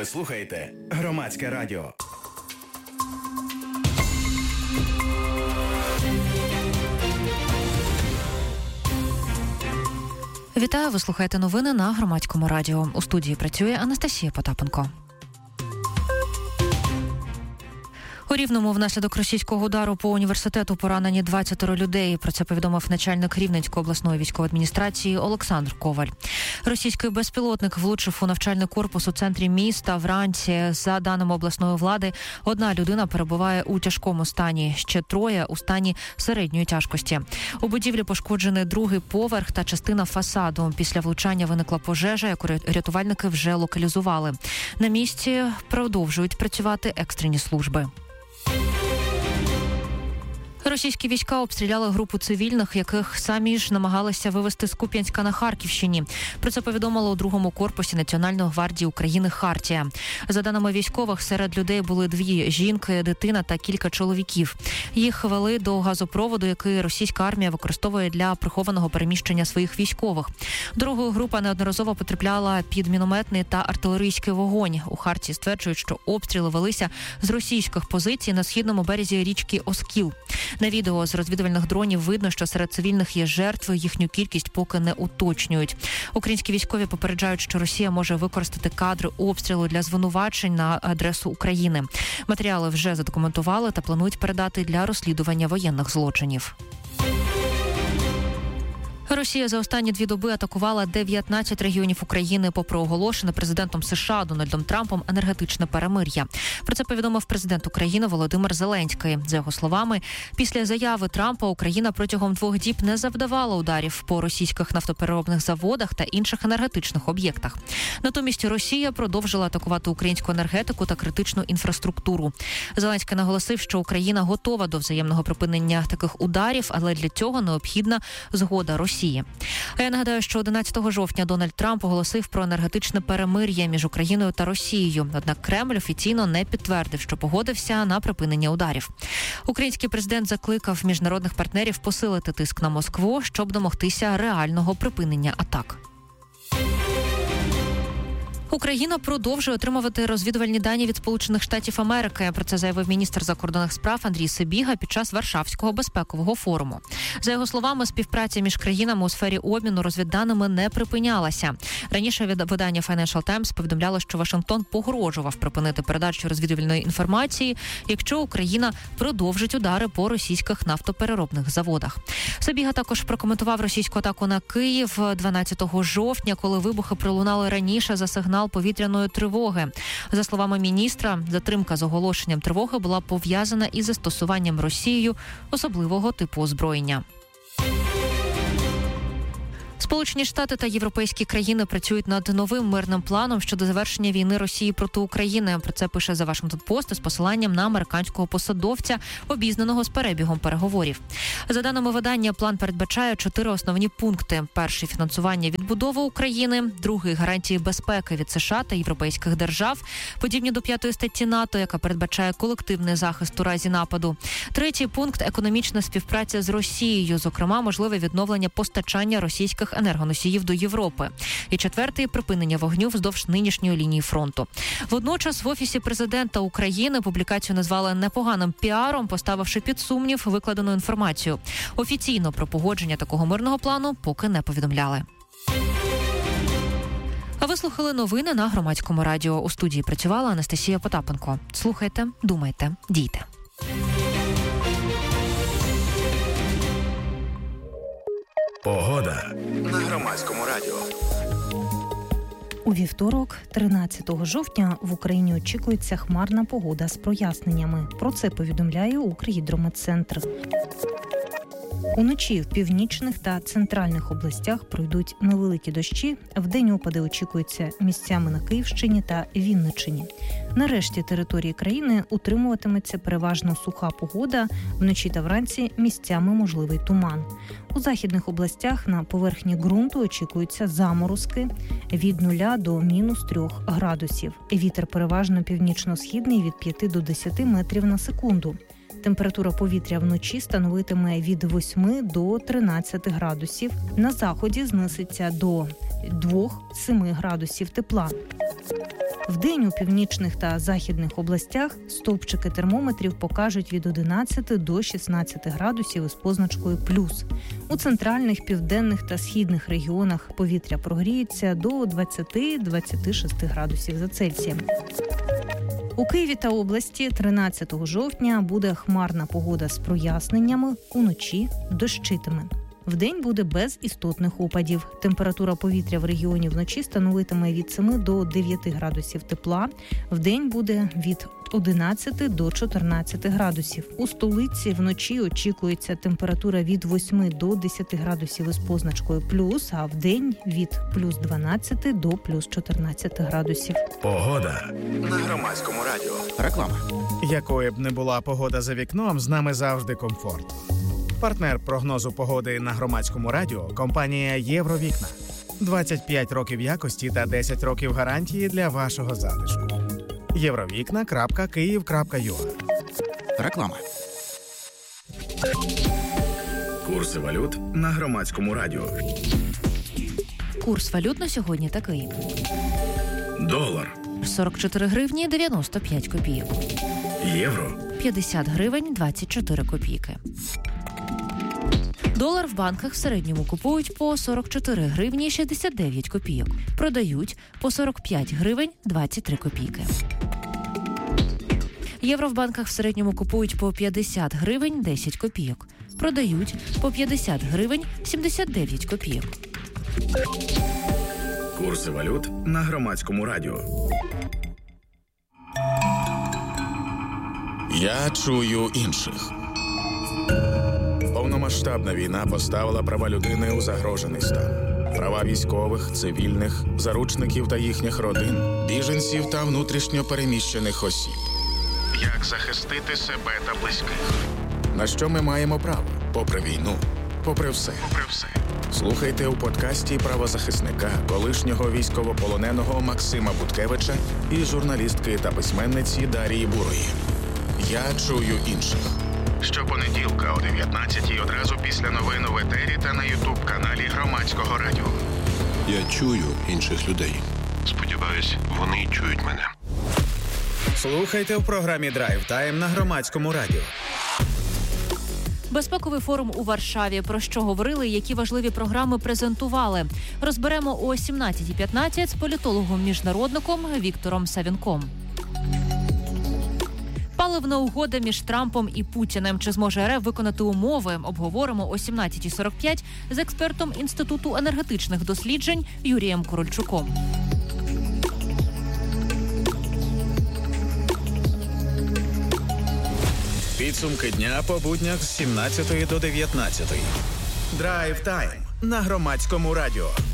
Ви слухаєте Громадське радіо. Вітаю, ви слухаєте новини на Громадському радіо. У студії працює Анастасія Потапенко. У Рівному внаслідок російського удару по університету поранені 20 людей. Про це повідомив начальник Рівненської обласної військової адміністрації Олександр Коваль. Російський безпілотник влучив у навчальний корпус у центрі міста вранці. За даними обласної влади, одна людина перебуває у тяжкому стані, ще троє у стані середньої тяжкості. У будівлі пошкоджений другий поверх та частина фасаду. Після влучання виникла пожежа, яку рятувальники вже локалізували. На місці продовжують працювати екстрені служби. Російські війська обстріляли групу цивільних, яких самі ж намагалися вивезти з Куп'янська на Харківщині. Про це повідомило у другому корпусі Національної гвардії України «Хартія». За даними військових, серед людей були 2 жінки, дитина та кілька чоловіків. Їх вели до газопроводу, який російська армія використовує для прихованого переміщення своїх військових. Другою група неодноразово потрапляла під мінометний та артилерійський вогонь. У «Хартії» стверджують, що обстріли велися з російських позицій на східному березі річки Оскіл. На відео з розвідувальних дронів видно, що серед цивільних є жертви, їхню кількість поки не уточнюють. Українські військові попереджають, що Росія може використати кадри обстрілу для звинувачень на адресу України. Матеріали вже задокументували та планують передати для розслідування воєнних злочинів. Росія за останні 2 доби атакувала 19 регіонів України попри оголошене президентом США Дональдом Трампом енергетичне перемир'я. Про це повідомив президент України Володимир Зеленський. За його словами, після заяви Трампа Україна протягом 2 діб не завдавала ударів по російських нафтопереробних заводах та інших енергетичних об'єктах. Натомість Росія продовжила атакувати українську енергетику та критичну інфраструктуру. Зеленський наголосив, що Україна готова до взаємного припинення таких ударів, але для цього необхідна згода Росії. А я нагадаю, що 11 жовтня Дональд Трамп оголосив про енергетичне перемир'я між Україною та Росією. Однак Кремль офіційно не підтвердив, що погодився на припинення ударів. Український президент закликав міжнародних партнерів посилити тиск на Москву, щоб домогтися реального припинення атак. Україна продовжує отримувати розвідувальні дані від Сполучених Штатів Америки. Про це заявив міністр закордонних справ Андрій Сибіга під час Варшавського безпекового форуму. За його словами, співпраця між країнами у сфері обміну розвідданими не припинялася. Раніше видання Financial Times повідомляло, що Вашингтон погрожував припинити передачу розвідувальної інформації, якщо Україна продовжить удари по російських нафтопереробних заводах. Сибіга також прокоментував російську атаку на Київ 12 жовтня, коли вибухи пролунали раніше за сигнал повітряної тривоги. За словами міністра, затримка з оголошенням тривоги була пов'язана із застосуванням Росією особливого типу озброєння. Сполучені Штати та європейські країни працюють над новим мирним планом щодо завершення війни Росії проти України. Про це пише The Washington Post з посиланням на американського посадовця, обізнаного з перебігом переговорів. За даними видання, план передбачає 4 основні пункти. Перший – фінансування відбудови України. Другий – гарантії безпеки від США та європейських держав, подібні до 5 статті НАТО, яка передбачає колективний захист у разі нападу. Третій пункт – економічна співпраця з Росією, зокрема, можливе відновлення постачання російських енергоносіїв до Європи. І четвертий – припинення вогню вздовж нинішньої лінії фронту. Водночас в Офісі президента України публікацію назвали непоганим піаром, поставивши під сумнів викладену інформацію. Офіційно про погодження такого мирного плану поки не повідомляли. А ви слухали новини на Громадському радіо. У студії працювала Анастасія Потапенко. Слухайте, думайте, дійте. Погода на Громадському радіо. У вівторок, 13 жовтня, в Україні очікується хмарна погода з проясненнями. Про це повідомляє Укргідрометцентр. Уночі в північних та центральних областях пройдуть невеликі дощі. Вдень опади очікуються місцями на Київщині та Вінниччині. На решті території країни утримуватиметься переважно суха погода. Вночі та вранці місцями можливий туман. У західних областях на поверхні ґрунту очікуються заморозки від 0 до мінус 3 градусів. Вітер переважно північно-східний від 5 до 10 метрів на секунду. Температура повітря вночі становитиме від 8 до 13 градусів. На заході знизиться до 2-7 градусів тепла. Вдень у північних та західних областях стовпчики термометрів покажуть від 11 до 16 градусів із позначкою «плюс». У центральних, південних та східних регіонах повітря прогріється до 20-26 градусів за Цельсієм. У Києві та області 13 жовтня буде хмарна погода з проясненнями, уночі дощитиме. Вдень буде без істотних опадів. Температура повітря в регіоні вночі становитиме від 7 до 9 градусів тепла. Вдень буде від 11 до 14 градусів. У столиці вночі очікується температура від 8 до 10 градусів із позначкою «плюс», а вдень від плюс 12 до плюс 14 градусів. Погода на Громадському радіо. Реклама. Якою б не була погода за вікном, з нами завжди комфорт. Партнер прогнозу погоди на Громадському радіо – компанія «Євровікна». 25 років якості та 10 років гарантії для вашого затишку. Євровікна.Київ.ua. Реклама. Курси валют на Громадському радіо. Курс валют на сьогодні такий. Долар. 44 гривні 95 копійок. Євро. 50 гривень 24 копійки. Долар в банках в середньому купують по 44 гривні 69 копійок. Продають по 45 гривень 23 копійки. Євро в банках в середньому купують по 50 гривень 10 копійок. Продають по 50 гривень 79 копійок. Курси валют на Громадському радіо. Я чую інших. Повномасштабна війна поставила права людини у загрожений стан. Права військових, цивільних, заручників та їхніх родин, Біженців та внутрішньо переміщених осіб. як захистити себе та близьких. На що ми маємо право? Попри війну. Попри все. Слухайте у подкасті правозахисника, колишнього військовополоненого Максима Буткевича і журналістки та письменниці Дарії Бурої. Я чую інших. Щопонеділка о 19-й одразу після новин в етері та на ютуб-каналі Громадського радіо. Я чую інших людей. Сподіваюсь, вони чують мене. Слухайте в програмі «Драйв Тайм» на Громадському радіо. Безпековий форум у Варшаві. Про що говорили, які важливі програми презентували. Розберемо о 17:15 з політологом-міжнародником Віктором Савінком. Паливна угода між Трампом і Путіним. Чи зможе РФ виконати умови? Обговоримо о 17:45 з експертом Інституту енергетичних досліджень Юрієм Корольчуком. Підсумки дня по буднях з 17 до 19. Драйв Тайм на Громадському радіо.